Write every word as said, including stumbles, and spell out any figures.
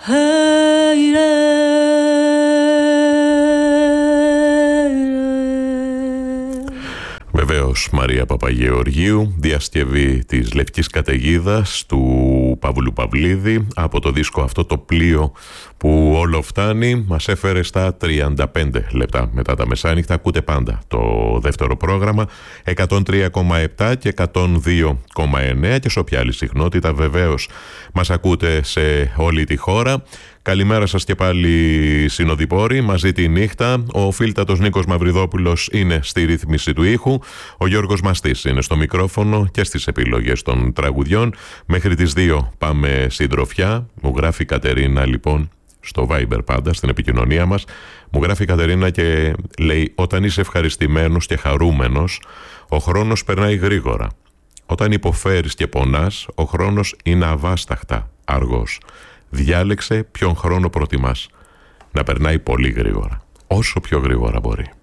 Βεβαίως Μαρία Παπαγεωργίου, διασκευή της Λευκής Καταιγίδας του Παύλου Παυλίδη από το δίσκο αυτό το πλοίο που όλο φτάνει. Μας έφερε στα τριάντα πέντε λεπτά μετά τα μεσάνυχτα. Ακούτε πάντα το δεύτερο πρόγραμμα εκατόν τρία κόμμα επτά και εκατόν δύο κόμμα εννέα και σε όποια άλλη συχνότητα βεβαίως μας ακούτε σε όλη τη χώρα. Καλημέρα σας και πάλι συνοδοιπόροι, μαζί τη νύχτα. Ο φίλτατος Νίκος Μαυριδόπουλος είναι στη ρύθμιση του ήχου. Ο Γιώργος Μαστής είναι στο μικρόφωνο και στις επιλογές των τραγουδιών. Μέχρι τις δύο πάμε συντροφιά. Μου γράφει η Κατερίνα λοιπόν στο Viber πάντα, στην επικοινωνία μας. Μου γράφει η Κατερίνα και λέει: όταν είσαι ευχαριστημένος και χαρούμενος, ο χρόνος περνάει γρήγορα. Όταν υποφέρεις και πονάς, ο χρόνος είναι αβάσταχτα αργός. Διάλεξε ποιον χρόνο προτιμάς. Να περνάει πολύ γρήγορα. Όσο πιο γρήγορα μπορεί.